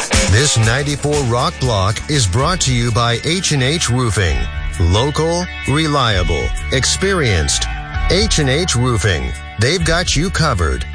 This 94 Rock Block is brought to you by H&H Roofing. Local, reliable, experienced. H&H Roofing. They've got you covered.